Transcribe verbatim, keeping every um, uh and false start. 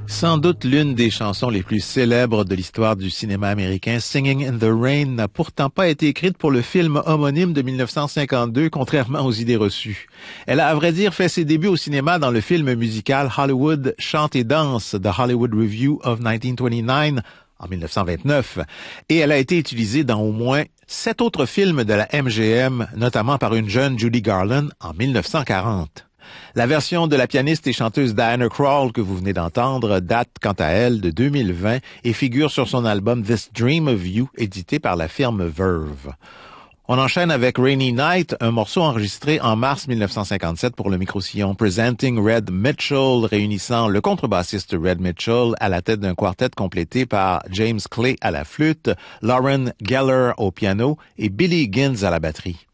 Sans doute l'une des chansons les plus célèbres de l'histoire du cinéma américain, Singing in the Rain, n'a pourtant pas été écrite pour le film homonyme de dix-neuf cent cinquante-deux, contrairement aux idées reçues. Elle a, à vrai dire, fait ses débuts au cinéma dans le film musical Hollywood Chante et Danse, The Hollywood Review of dix-neuf vingt-neuf, en dix-neuf cent vingt-neuf, et elle a été utilisée dans au moins sept autres films de la M G M, notamment par une jeune Judy Garland en dix-neuf cent quarante. La version de la pianiste et chanteuse Diana Krall que vous venez d'entendre date, quant à elle, de deux mille vingt et figure sur son album This Dream of You, édité par la firme Verve. On enchaîne avec Rainy Night, un morceau enregistré en mars dix-neuf cent cinquante-sept pour le micro-sillon Presenting Red Mitchell, réunissant le contrebassiste Red Mitchell à la tête d'un quartet complété par James Clay à la flûte, Lauren Geller au piano et Billy Gibbons à la batterie.